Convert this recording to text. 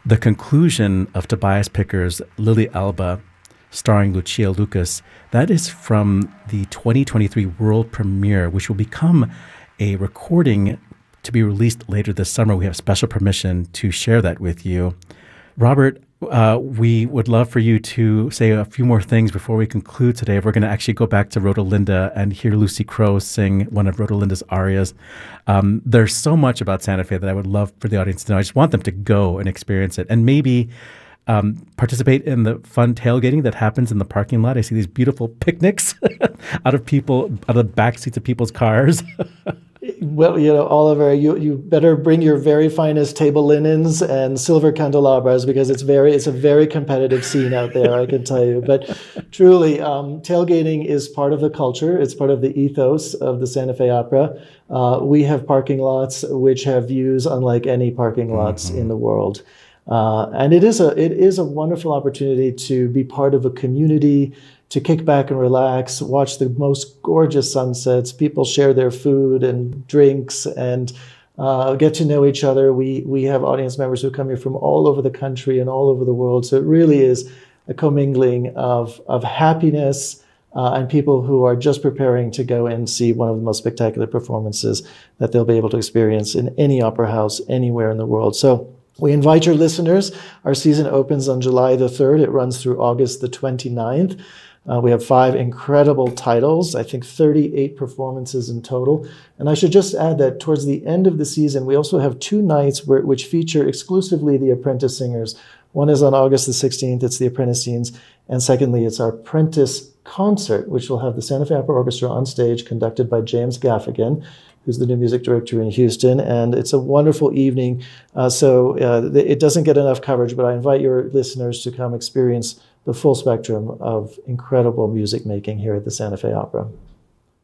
The conclusion of Tobias Picker's Lily Alba, starring Lucia Lucas, that is from the 2023 world premiere, which will become a recording to be released later this summer. We have special permission to share that with you. Robert, we would love for you to say a few more things before we conclude today. We're going to actually go back to Rotolinda and hear Lucy Crowe sing one of Rotolinda's arias. There's so much about Santa Fe that I would love for the audience to know. I just want them to go and experience it and maybe participate in the fun tailgating that happens in the parking lot. I see these beautiful picnics out of the back seats of people's cars. Well, Oliver, you better bring your very finest table linens and silver candelabras because it's a very competitive scene out there, I can tell you. But truly, tailgating is part of the culture. It's part of the ethos of the Santa Fe Opera. We have parking lots which have views unlike any parking lots in the world. And it is a wonderful opportunity to be part of a community, to kick back and relax, watch the most gorgeous sunsets. People share their food and drinks and get to know each other. We have audience members who come here from all over the country and all over the world. So it really is a commingling of happiness and people who are just preparing to go and see one of the most spectacular performances that they'll be able to experience in any opera house anywhere in the world. So we invite your listeners. Our season opens on July the 3rd. It runs through August the 29th. We have 5 incredible titles, I think 38 performances in total. And I should just add that towards the end of the season, we also have 2 nights which feature exclusively the apprentice singers. One is on August the 16th, it's the Apprentice Scenes. And secondly, it's our Apprentice Concert, which will have the Santa Fe Opera Orchestra on stage, conducted by James Gaffigan, who's the new music director in Houston. And it's a wonderful evening. It doesn't get enough coverage, but I invite your listeners to come experience the full spectrum of incredible music making here at the Santa Fe Opera.